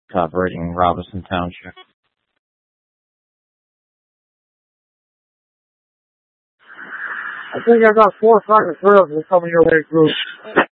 operating in Robinson Township. I think I got 4 or 5 referrals from some of your late groups.